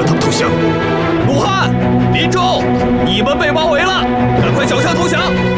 党投降。 鲁汉、林州，你们被包围了，赶快缴枪投降！